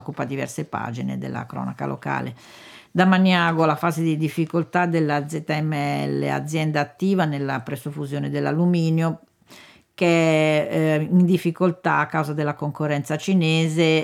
occupa diverse pagine della cronaca locale. Da Maniago la fase di difficoltà della ZML, azienda attiva nella pressofusione dell'alluminio, che è in difficoltà a causa della concorrenza cinese